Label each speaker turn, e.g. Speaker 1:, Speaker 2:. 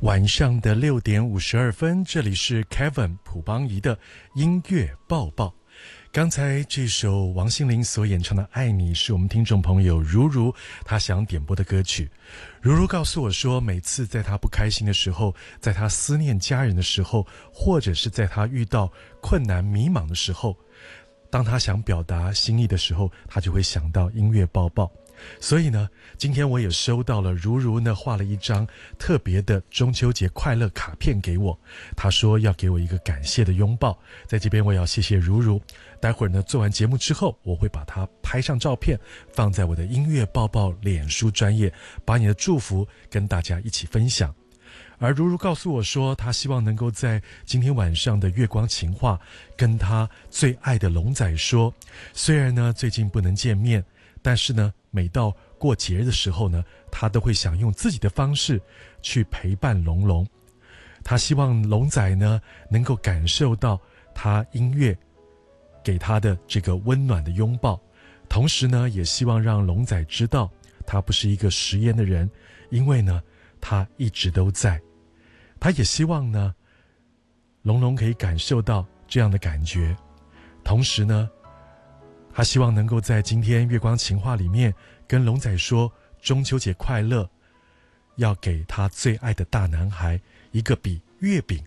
Speaker 1: 晚上的6:52，这里是 Kevin 朴邦仪的音乐报报。刚才这首王心凌所演唱的《爱你》是我们听众朋友如如他想点播的歌曲。如如告诉我说，每次在他不开心的时候，在他思念家人的时候，或者是在他遇到困难迷茫的时候，当他想表达心意的时候，他就会想到音乐报报。所以呢，今天我也收到了如如呢画了一张特别的中秋节快乐卡片给我，他说要给我一个感谢的拥抱，在这边我也要谢谢如如。待会儿呢做完节目之后，我会把它拍上照片放在我的音乐报报脸书专页，把你的祝福跟大家一起分享。而如如告诉我说，他希望能够在今天晚上的月光情话跟他最爱的龙仔说，虽然呢最近不能见面，但是呢每到过节日的时候呢，他都会想用自己的方式去陪伴龙龙。他希望龙仔呢能够感受到他音乐给他的这个温暖的拥抱，同时呢也希望让龙仔知道他不是一个食言的人，因为呢他一直都在。他也希望呢龙龙可以感受到这样的感觉，同时呢他希望能够在今天月光情话里面跟龙仔说中秋节快乐，要给他最爱的大男孩一个比月饼